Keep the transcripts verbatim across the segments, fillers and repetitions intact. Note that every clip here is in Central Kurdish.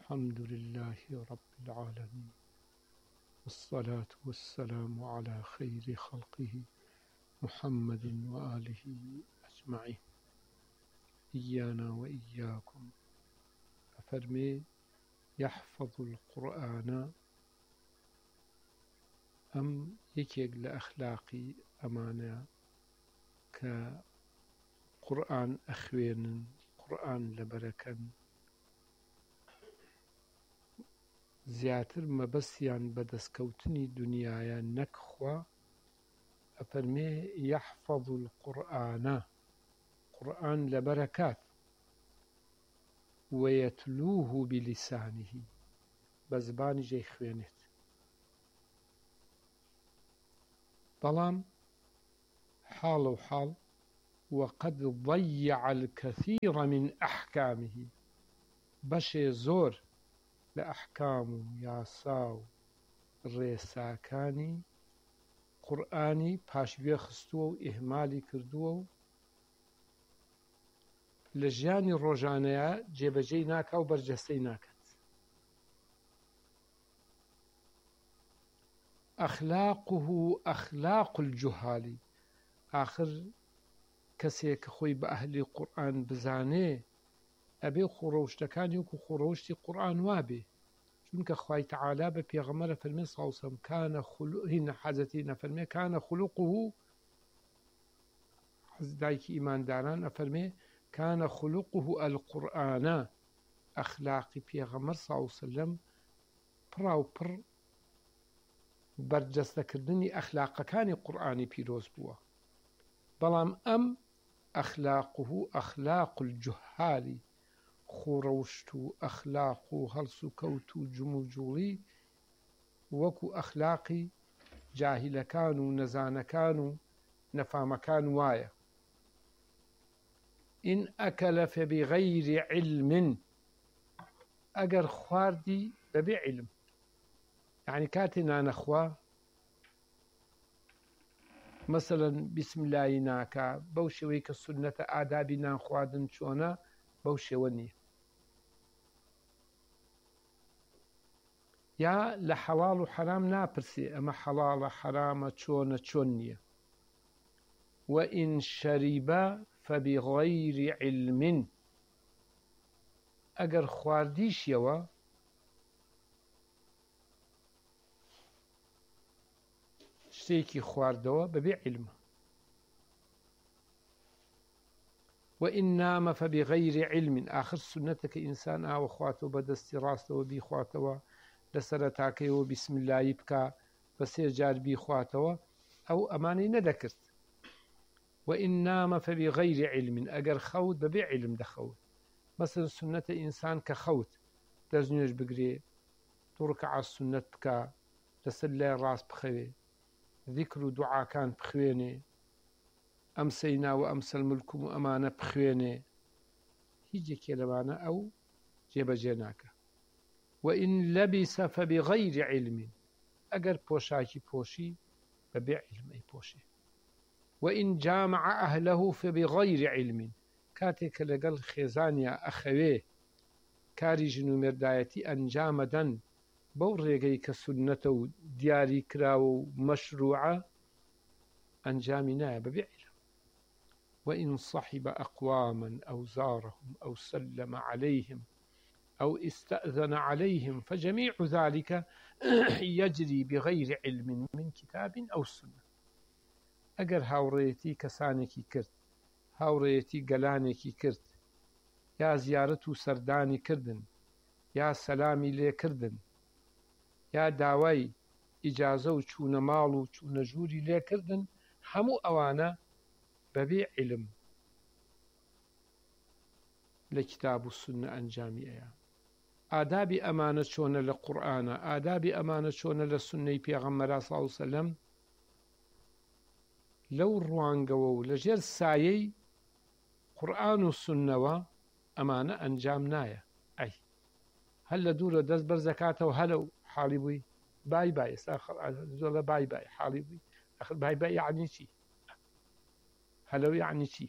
الحمد لله رب العالمين، والصلاة والسلام على خير خلقه محمد وآله أجمعين. إيانا وإياكم. أفرمي يحفظ القرآن أم يكيق لأخلاقي أمانة كقرآن أخوين قرآن لبركة زیاتر مەبەستیان بەدەستکەوتنی دنیایە نەکخوا. ئەفەرمێ یەحفەظ القورئانە قورئان لەبەرەکات وەیەتلوه بلیسانه بە زبانی جێی خوێنێت. بەڵام حاڵ و حاڵ وقد ضيع الكثير من أحكامه بەشێ زۆر لە ئەحکام و یاسا و ڕێساکانی قورئانی پاشگوێ خستووە و ئیهمالی کردووە و لە ژیانی ڕۆژانەیە جێبەجێی ناکا و بەرجەستەی ناکات. ئەخلاقه ئەخلاق الجوهالی، ئاخر کەسێک کە خۆی بە ئەهلی قورئان بزانێ ئەبێ خۆڕەوشتەکانی وەکو خۆڕەوشتی قورئان وابێ، چونکە خوای تەعالا بە پێغەمبەرە فەرمێ سەڵ سەم کانە خولوقه حەزەتی نەفەرمێ کانە خولوقه دایکی ئیمانداران ئەفەرمێ کانە خولوقه القورئانە، ئەخلاقی پێغەمبەر سەڵ سەلەم پڕا و پڕ بەرجەستەکردنی ئەخلاقەکانی قورئانی پیرۆز بووە. بەڵام ئەم ئەخلاقه ئەخلاق الجوهالی، خۆڕەوشت و ئەخلاق و هەڵس و کەوت و جم و جوڵی وەکو ئەخلاقی جاهیلەکان و نەزانەکان و نەفامەکان وایە. ئین ئەکەلە فەبیغەیری عیلم، ئەگەر خواردی بەبێ عیلم، یعنی کاتێ نانەخوا مەسەڵەن بیسملایی ناکا بەو شێوەی کە سونەتە ئادابی نان خواردن چۆنە بەو شێوە نییە، یا لە حەڵاڵ و حەرام ناپرسێ ئەمە حەڵاڵە حەرامە چۆنە چۆن نییە. وئین شەریبە فەبیغەیری عیلم، ئەگەر خواردیشیەوە شتێکی خواردەوە بەبێ عیلمە. وئین نامە فەبیغەیری عیلم، ئاخر سونەتە کە ئینسان ئاوە خواتەوە بەدەستی ڕاستەوە بیخواتەوە لە سەرەتاکەیەوە بیسملایی بکا بە سێ جار بیخواتەوە، ئەو ئەمانەی نەدەکرد. وئین نامە فەبیغەیری عیلم، ئەگەر خەوت بەبێ عیلم دەخەوت. مەسەڵەن سونەتە ئینسان کە خەوت دەستنوێژ بگرێ دوو ڕەکەعات سونەت بکا لەسەر لای ڕاست بخەوێ ذیکر و دوعاکان بخوێنێ ئەمسەینا و ئەمسەل مولکم و ئەمانە بخوێنێ، هیچێکێ لەوانە ئەو جێبەجێ ناکە. وئین لەبیسە فەبیغەیری عیلم، ئەگەر پۆشاکی پۆشی بەبێ عیلم ئەیپۆشێ. وئین جامع ئەهلەه فەبیغەیری عیلم، کاتێک کە لەگەڵ خێزانیا ئەخەوێ کاری ژن و مێردایەتی ئەنجامەدەن بەو ڕێگەی کە سونەتە و دیاری کراوە و مەشروعە، ئەنجامی نایە بەبێ عیلم. وئین صەحیبە ئەقواما ئەو زارهم ئەو سەلەمە عەلەیهم ئەو ئستەئذەنە عەلەیهم فەجەمیع ذەلِکە یەجری بغەیری عیلم من کتاب ئەو سونە. ئەگەر هاوڕێیەتی کەسانێکی کرد، هاوڕێیەتی گەلانێکی کرد، یا زیارەت و سەردانی کردن، یا سەلامی لێکردن، یا داوای ئیجازە و چوونە ماڵ و چوونە ژووری لێکردن، هەموو ئەوانە بەبێ عیلم لە کتاب و سونە ئەنجامی ئەیە. ئادابی ئەمانە چۆنە لە قورئانە، ئادابی ئەمانە چۆنە لە سونەی پێغەمبەرا سەڵ سەلەم، لەو ڕوانگەوە و لەژێر سایەی قورئان و سونەوە ئەمانە ئەنجام نایە. ئەی هەر لە دوورە دەست بەرزەکاتەوە هەلە و حاڵی بووی بای بای ئێستا زۆر بای بای حاڵی بووی. ئەخر بای بای یعنی چی؟ هەلەو یعنی چی؟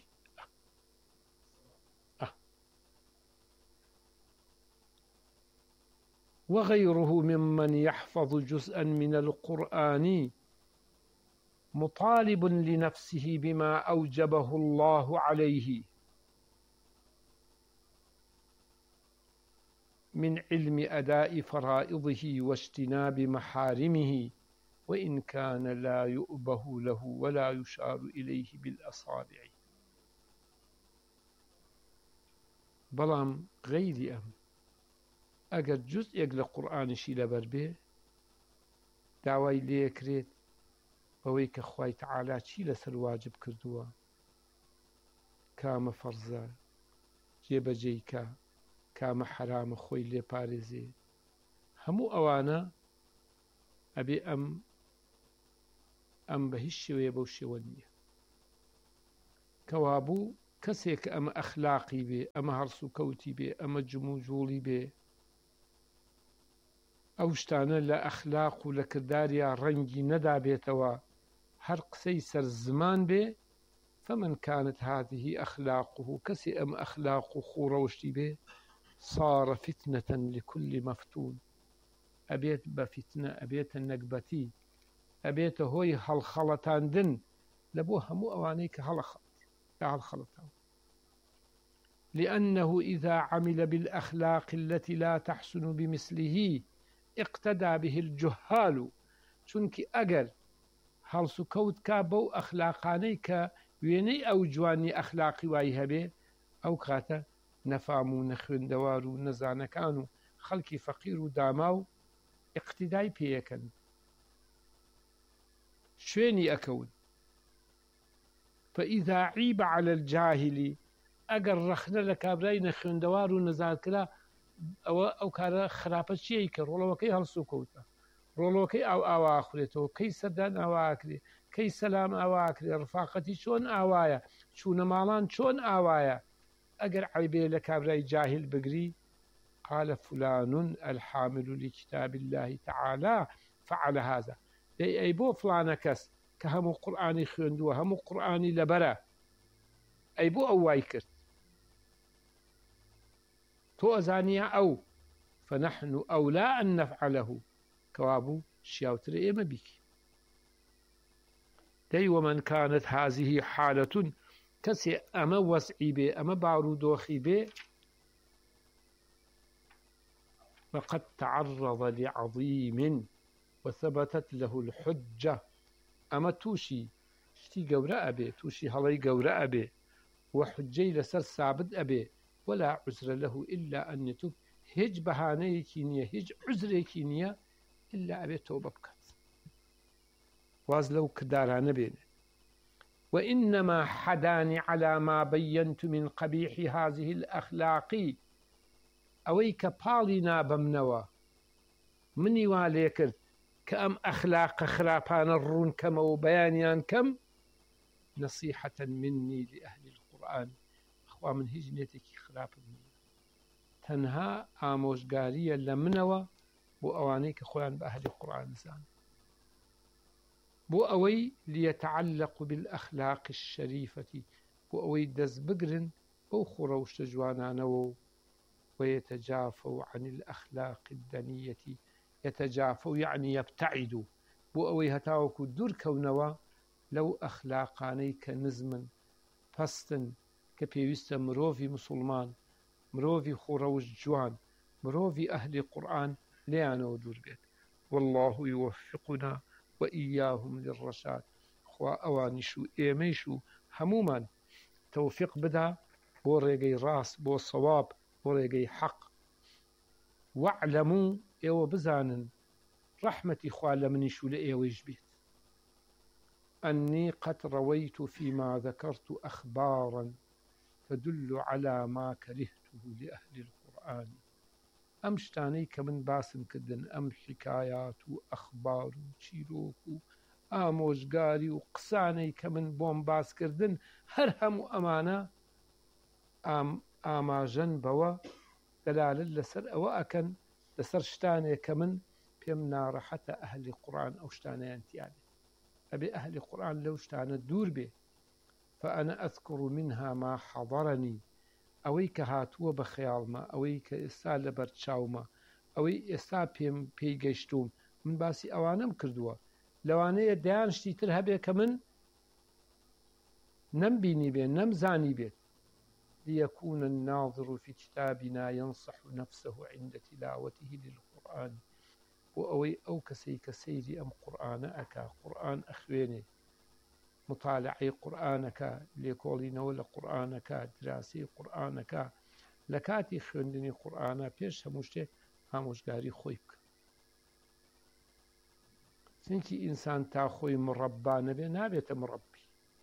وغيره ممن يحفظ جزءا من القرآن مطالب لنفسه بما أوجبه الله عليه من علم أداء فرائضه واجتناب محارمه، وإن كان لا يؤبه له ولا يشار إليه بالأصابع. بەڵام غەیری ئەم ئەگەر جوزئێک لە قورئانیشی لەبەر بێ داوای لێکرێت بەوەی کە خوای تەعالا چی لەسەر واجب کردووە، کامە فەرزە جێبەجێی کە، کامە حرامە خۆی لێپارێزێ، هەموو ئەوانە ئەبێ ئەم ئەم بە هیچ شێوەیە بەو شێوە نییە. کەوابوو کەسێک کە ئەمە ئەخلاقی بێ، ئەمە هەڵس و کەوتی بێ، ئەمە جم و جوڵی بێ، ئەو شتانە لە ئەخلاق و لە کرداریە ڕەنگی نەدابێتەوە، هەر قسەی سەر زمان بێ، فمن كانت هذه أخلاقه كسي أم أخلاق خوروشتي بي صار فتنة لكل مفتون. أبيت بفتنة، أبيت النقبتي، أبيت هوي هالخلطان دن لبوها مو أوانيك هالخلط هالخلطان، لأنه إذا عمل بالأخلاق التي لا تحسن بمثله اقتدى به الجهال. چونك أجر هەڵس و کەوت کا بەو ئەخلاقانەی کە وێنەی ئەو جوانی ئەخلاقی وای هەبێ، ئەو کاتە نەفام و نەخوێندەوار و نەزانەکان و خەڵکی فەقیر و داما و ئیقتیدای پێیەکەن، شوێنی ئەکەون. فإذا عيب على الجاهل ئەگەر ڕەخنە لە کابرای نەخوێندەوار و نەزانکرا ئەوە ئەو کارە خراپە چیەی کە ڕۆڵەوەکەی هەڵس و کەوتە، ڕۆڵەوەکەی ئاو ئاواخورێتەوە، کەی سەردان ئاواکرێ، کەی سەلام ئاواکرێ، ڕفاقەتی چۆن ئاوایە، چوونە ماڵان چۆن ئاوایە. ئەگەر عیبێ لە کابرای جاهل بگری، قال فلان الحامل لكتاب الله تعالى فعل هذا، دەی ئەی بۆ فلانە کەس کە هەموو قورئانی خوێندووە، هەموو قورئانی لەبەرە، ئەی بۆ ئەو وای کرد، تۆ ئەزانیە ئەو، فنحن أولى أن نفعله، كوابو شياوتر إيما بيك. دي ومن كانت هذه حالة كسي أما وسعي بي أما بارودوخي بي فقد تعرض لعظيم وثبتت له الحجة. أما توشي شتي قوراء بي، توشي هلي قوراء بي، وحجي لسر ثابت أبي، ولا عذر له إلا أن يتوب. هج بهاني كينيا، هج عذر كينيا، إلا أبي توبة بكت واز لو كدارها بينه. وإنما حداني على ما بينت من قبيح هذه الأخلاق أويك بالينا بمنوا مني واليكر كأم أخلاق خرابان الرون كم وبيانيان كم نصيحة مني لأهل القرآن. أخوة من هجنتك خراب مني تنها آموشقارية لمنوا بو أوانيك خوان بأهل القرآن زان، بو أوي ليتعلق بالأخلاق الشريفة، بو أوي دز بقرن بو خروش جوانانو، ويتجافوا عن الأخلاق الدنية. يتجافوا يعني يبتعدوا، بو أوي هتاوكو دور كونوا لو أخلاقانيك نزمن فستن كبيوست مروفي مسلمان، مروفي خروش جوان، مروفي أهل القرآن ليانو دور بيت. والله يوفقنا وإياهم للرشاد. خوا أوانشو إيميشو هموما توفيق بدا بو ريقي راس، بو صواب، بو ريقي حق. واعلموا إيو بزانا رحمتي خوا لمنشو لإيويش بيت أني قد رويت فيما ذكرت أخبارا تدل على ما كرهته لأهل القرآن. أم شتاني كمن باسم كدن، أم حكايات وأخبار وشيروك وآموشقاري وقساني كمن بوم باس كردن، هرهم أمانة آم آما جنبوا دلال لسر أو أكن لسر شتاني كمن بيمنا رحة أهل القرآن أو شتاني أنتياني أبي أهل القرآن لو شتاني الدور به. فأنا أذكر منها ما حضرني، أويك هاتوا بخيال ما، أويك إسال برتشاوما، ئەوەی ئێستا پێم پێی گەیشتوم من باسی ئەوانم کردووە لەوانەیە دەیان شتی تر هەبێ کە من نەمبینی بێ نەمزانی بێت ليكون الناظر في كتابنا ينصح نفسه عند تلاوته للقرآن وأوي أو كسي كسيري أم قرآن أكا قرآن أخويني مطالعي قرآنك ليكولين ولا قرآنك دراسي قرآنك لكاتي خوندني قرآن بيش هموشته هموشگاري خويبك سنكي إنسان تا خوي مربى نبي نابيت مربي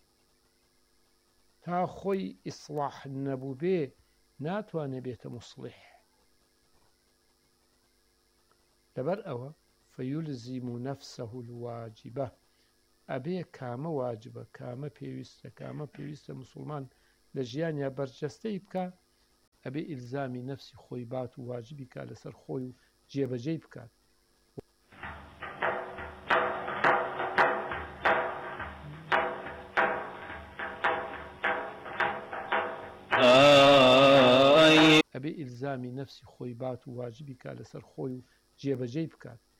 تا خوي إصلاح النبو بي ناتواني بيت مصلح لبر أوا فيلزم نفسه الواجبة أبي كام واجبة كام بيويست كام بيويست مسلمان لجيان يا برجستي بك أبي إلزامي نفسي خوي بات واجبك لسر خوي جيب جيبك أبي إلزامي نفسي خوي بات واجبك لسر خوي جيب جيبك